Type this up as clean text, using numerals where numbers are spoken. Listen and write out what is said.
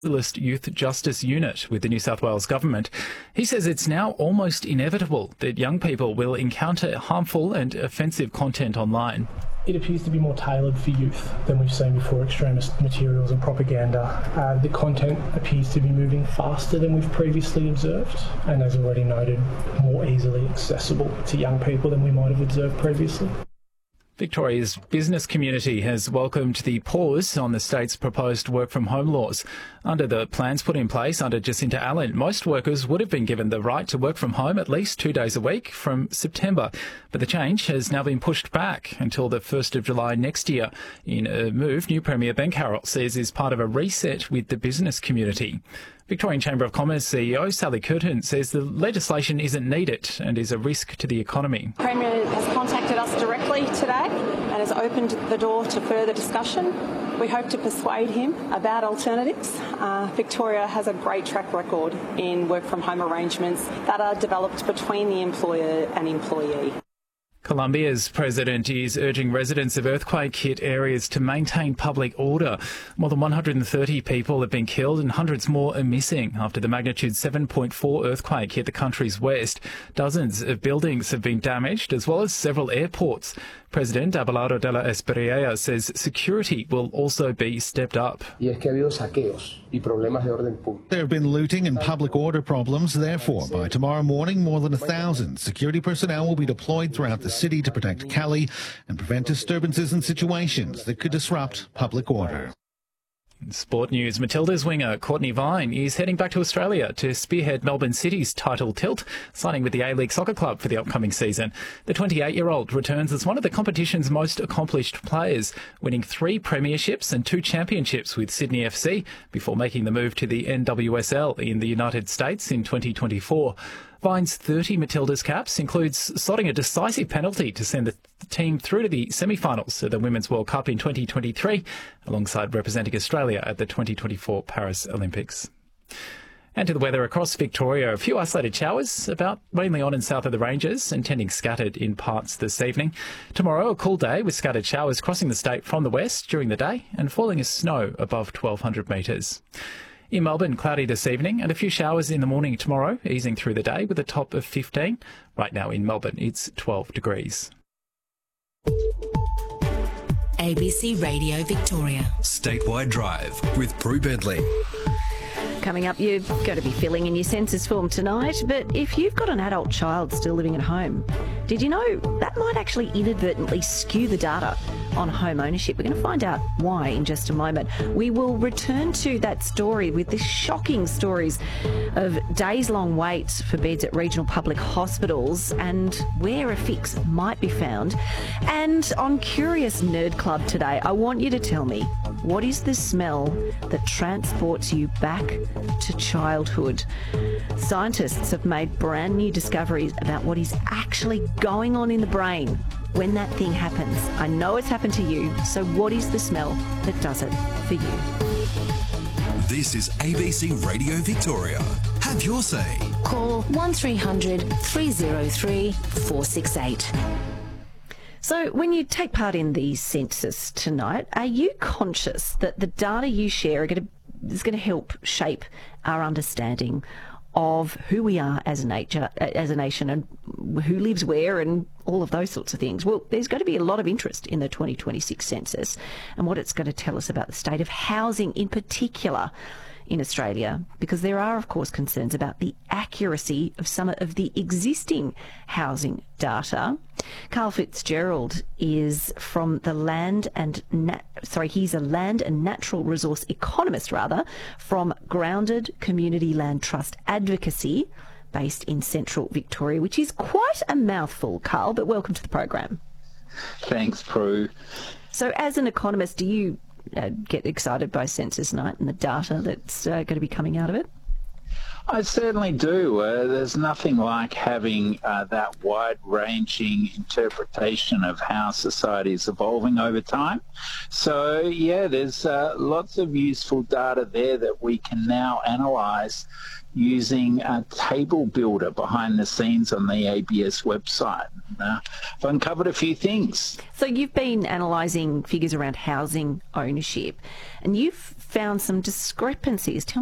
Specialist Youth Justice Unit with the New South Wales Government. He says it's now almost inevitable that young people will encounter harmful and offensive content online. It appears to be more tailored for youth than we've seen before, extremist materials and propaganda. The content appears to be moving faster than we've previously observed, and as already noted, more easily accessible to young people than we might have observed previously. Victoria's business community has welcomed the pause on the state's proposed work-from-home laws. Under the plans put in place under Jacinta Allen, most workers would have been given the right to work from home at least 2 days a week from September. But the change has now been pushed back until the 1st of July next year in a move new Premier Ben Carroll says is part of a reset with the business community. Victorian Chamber of Commerce CEO Sally Curtin says the legislation isn't needed and is a risk to the economy. The Premier has contacted us directly today and has opened the door to further discussion. We hope to persuade him about alternatives. Victoria has a great track record in work-from-home arrangements that are developed between the employer and employee. Colombia's president is urging residents of earthquake-hit areas to maintain public order. More than 130 people have been killed and hundreds more are missing after the magnitude 7.4 earthquake hit the country's west. Dozens of buildings have been damaged, as well as several airports. President Abelardo de la Espriella says security will also be stepped up. There have been looting and public order problems. Therefore, by tomorrow morning, more than 1,000 security personnel will be deployed throughout the city to protect Cali and prevent disturbances and situations that could disrupt public order. In sport news, Matilda's winger Courtney Vine is heading back to Australia to spearhead Melbourne City's title tilt, signing with the A-League Soccer Club for the upcoming season. The 28-year-old returns as one of the competition's most accomplished players, winning 3 premierships and 2 championships with Sydney FC before making the move to the NWSL in the United States in 2024. Vine's 30 Matildas caps includes slotting a decisive penalty to send the team through to the semi-finals of the Women's World Cup in 2023, alongside representing Australia at the 2024 Paris Olympics. And to the weather across Victoria, a few isolated showers, about mainly on and south of the ranges, and tending scattered in parts this evening. Tomorrow, a cool day with scattered showers crossing the state from the west during the day and falling as snow above 1,200 metres. In Melbourne, cloudy this evening and a few showers in the morning tomorrow, easing through the day with a top of 15. Right now in Melbourne, it's 12 degrees. ABC Radio Victoria. Statewide Drive with Prue Bentley. Coming up, you've got to be filling in your census form tonight, but if you've got an adult child still living at home, did you know that might actually inadvertently skew the data on home ownership? We're going to find out why in just a moment. We will return to that story with the shocking stories of days-long waits for beds at regional public hospitals and where a fix might be found. And on Curious Nerd Club today, I want you to tell me, what is the smell that transports you back to childhood? Scientists have made brand new discoveries about what is actually going on in the brain when that thing happens. I know it's happened to you, so what is the smell that does it for you? This is ABC Radio Victoria. Have your say. Call 1300 303 468. So when you take part in the census tonight, are you conscious that the data you share is going to help shape our understanding of who we are as a nation and who lives where and all of those sorts of things? Well, there's going to be a lot of interest in the 2026 census and what it's going to tell us about the state of housing in particular in Australia, because there are, of course, concerns about the accuracy of some of the existing housing data. Carl Fitzgerald is from the he's a land and natural resource economist, from Grounded Community Land Trust Advocacy, based in central Victoria, which is quite a mouthful, Carl, but welcome to the program. Thanks, Prue. So as an economist, do you get excited by census night and the data that's going to be coming out of it? I certainly do. There's nothing like having that wide-ranging interpretation of how society is evolving over time. So, yeah, there's lots of useful data there that we can now analyse using a table builder behind the scenes on the ABS website. I've uncovered a few things. So you've been analysing figures around housing ownership, and you've found some discrepancies. Tell